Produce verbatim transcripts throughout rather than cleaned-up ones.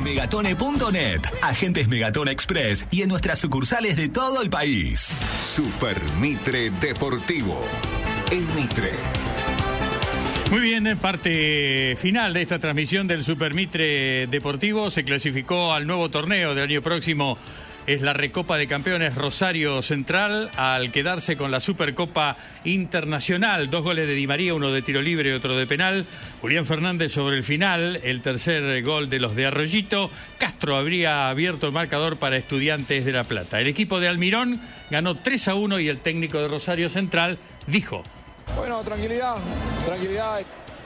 Megatone punto net, agentes Megatone Express y en nuestras sucursales de todo el país. Super Mitre Deportivo. El Mitre. Muy bien, parte final de esta transmisión del Super Mitre Deportivo. Se clasificó al nuevo torneo del año próximo. Es la Recopa de Campeones Rosario Central, al quedarse con la Supercopa Internacional. Dos goles de Di María, uno de tiro libre y otro de penal. Julián Fernández sobre el final, el tercer gol de los de Arroyito. Castro habría abierto el marcador para Estudiantes de La Plata. El equipo de Almirón ganó tres a uno y el técnico de Rosario Central dijo: Bueno, tranquilidad, tranquilidad.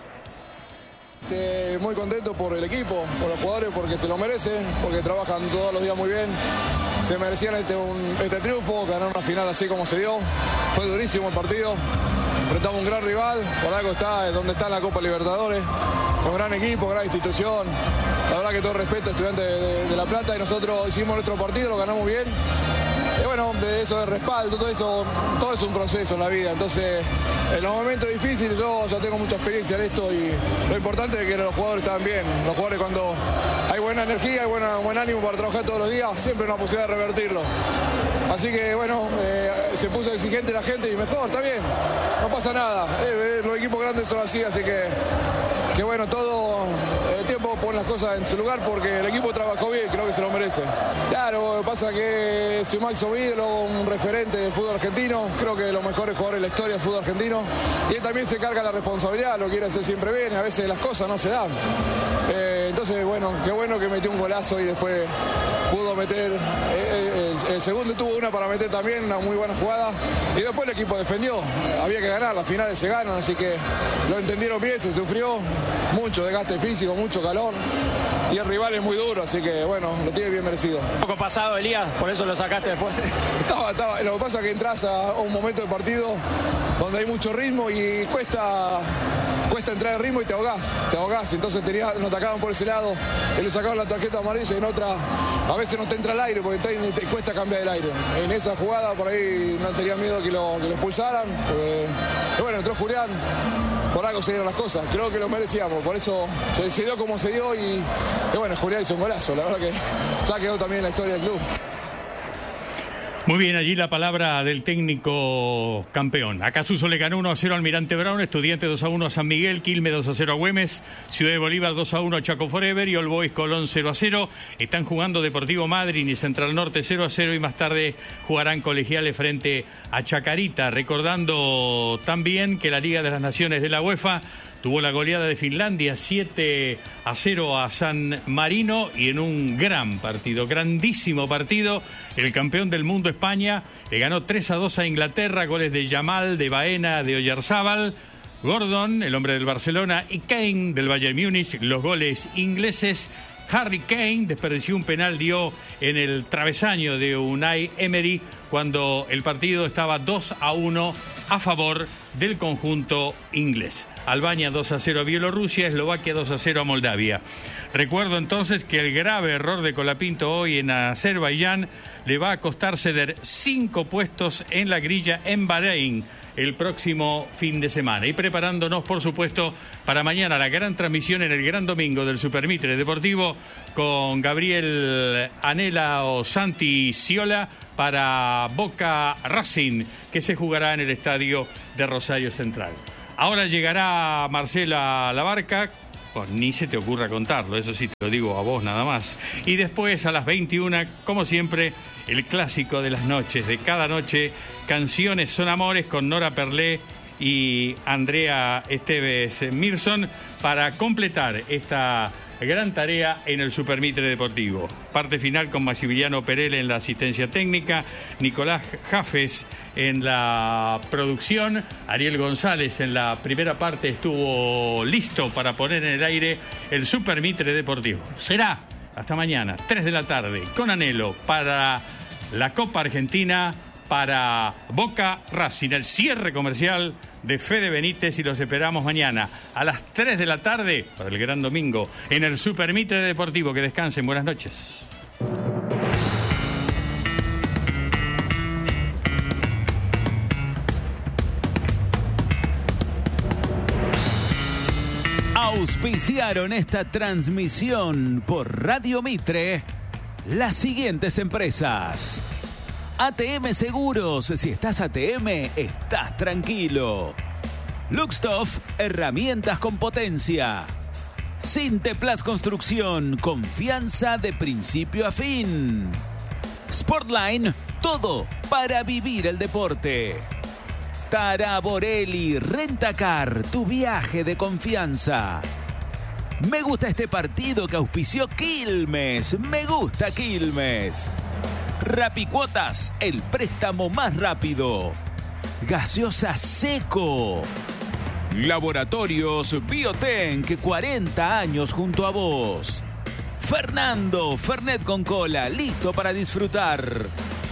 Este, muy contento por el equipo, por los jugadores, porque se lo merecen, porque trabajan todos los días muy bien. Se merecían este, un, este triunfo, ganar una final así como se dio. Fue durísimo el partido. Enfrentamos a un gran rival, por algo está donde está en la Copa Libertadores. Un gran equipo, gran institución. La verdad que todo respeto a Estudiantes de, de, de La Plata, y nosotros hicimos nuestro partido, lo ganamos bien. Y bueno, de eso de respaldo, todo eso, todo es un proceso en la vida. Entonces, en los momentos difíciles, yo ya tengo mucha experiencia en esto, y lo importante es que los jugadores están bien. Los jugadores, cuando hay buena energía, hay buena, buen ánimo para trabajar todos los días, siempre hay una posibilidad de revertirlo. Así que bueno, eh, se puso exigente la gente y mejor, está bien, no pasa nada. Eh, eh, los equipos grandes son así, así que, que bueno, todo el tiempo pone las cosas en su lugar, porque el equipo trabajó bien, creo que se lo merece. Claro, pasa que soy Max Oviedo, un referente del fútbol argentino, creo que de los mejores jugadores de la historia del fútbol argentino, y él también se carga la responsabilidad, lo quiere hacer siempre bien, a veces las cosas no se dan. Eh, entonces, bueno, qué bueno que metió un golazo y después pudo meter, eh, el, el segundo tuvo una para meter también, una muy buena jugada, y después el equipo defendió, había que ganar, las finales se ganan, así que lo entendieron bien, se sufrió, mucho desgaste físico, mucho calor, y el rival es muy duro, así que bueno, lo tiene bien merecido. Un poco pasado, Elías, por eso lo sacaste después. estaba, estaba, lo que pasa es que entras a un momento del partido donde hay mucho ritmo y cuesta... cuesta entrar en ritmo y te ahogás, te ahogás, entonces tenía, nos atacaban por ese lado, y le sacaban la tarjeta amarilla, y en otra, a veces no te entra el aire, porque te, te cuesta cambiar el aire. En esa jugada por ahí no tenía miedo que lo, que lo expulsaran, porque, bueno, entró Julián, por algo se dieron las cosas, creo que lo merecíamos, por eso se, se dio como se dio, y, y bueno, Julián hizo un golazo, la verdad que ya quedó también en la historia del club. Muy bien, allí la palabra del técnico campeón. Acasuso le ganó uno a cero al Almirante Brown, Estudiantes dos a uno a San Miguel, Quilmes dos a cero a Güemes, Ciudad de Bolívar dos a uno a Chaco Forever y All Boys Colón cero a cero. Están jugando Deportivo Madryn y Central Norte cero a cero, y más tarde jugarán Colegiales frente a Chacarita. Recordando también que la Liga de las Naciones de la UEFA tuvo la goleada de Finlandia siete a cero a San Marino, y en un gran partido, grandísimo partido, el campeón del mundo España le ganó tres a dos a Inglaterra, goles de Yamal, de Baena, de Oyarzábal, Gordon, el hombre del Barcelona, y Kane del Bayern Múnich, los goles ingleses. Harry Kane desperdició un penal, dio en el travesaño de Unai Emery cuando el partido estaba dos a uno a favor del conjunto inglés. Albania dos a cero a Bielorrusia, Eslovaquia dos a cero a Moldavia. Recuerdo entonces que el grave error de Colapinto hoy en Azerbaiyán le va a costar ceder cinco puestos en la grilla en Bahrein el próximo fin de semana. Y preparándonos, por supuesto, para mañana la gran transmisión en el Gran Domingo del Super Mitre Deportivo con Gabriel Anela o Santi Sciola para Boca Racing, que se jugará en el estadio de Rosario Central. Ahora llegará Marcela Labarca, pues ni se te ocurra contarlo, eso sí te lo digo a vos nada más. Y después a las veintiuna, como siempre, el clásico de las noches, de cada noche, Canciones son Amores con Nora Perlé y Andrea Esteves Mirson para completar esta gran tarea en el Super Mitre Deportivo. Parte final con Maximiliano Perele en la asistencia técnica, Nicolás Jafes en la producción, Ariel González en la primera parte estuvo listo para poner en el aire el Super Mitre Deportivo. Será hasta mañana, tres de la tarde, con anhelo para la Copa Argentina, para Boca Racing, el cierre comercial de Fede Benítez, y los esperamos mañana a las tres de la tarde para el Gran Domingo en el Super Mitre Deportivo. Que descansen, buenas noches. Auspicio. Auspiciaron esta transmisión por Radio Mitre las siguientes empresas. A T M Seguros, si estás A T M, estás tranquilo. Luxtoff, herramientas con potencia. Sinteplas Construcción, confianza de principio a fin. Sportline, todo para vivir el deporte. Taraborelli, Rentacar, tu viaje de confianza. Me gusta este partido que auspició Quilmes. Me gusta Quilmes. Rapicuotas, el préstamo más rápido. Gaseosa Seco. Laboratorios Biotenc, cuarenta años junto a vos. Fernando, Fernet con cola, listo para disfrutar.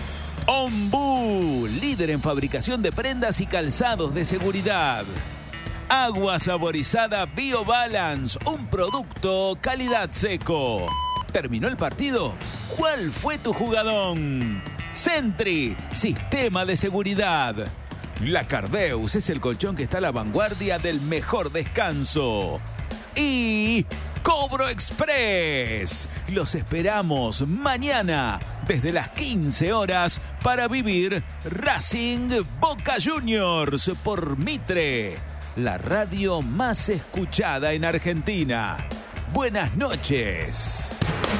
Ombú, líder en fabricación de prendas y calzados de seguridad. Agua saborizada BioBalance, un producto calidad Seco. ¿Terminó el partido? ¿Cuál fue tu jugadón? Sentry, sistema de seguridad. La Cardeus es el colchón que está a la vanguardia del mejor descanso. Y Cobro Express. Los esperamos mañana desde las quince horas para vivir Racing Boca Juniors por Mitre, la radio más escuchada en Argentina. Buenas noches.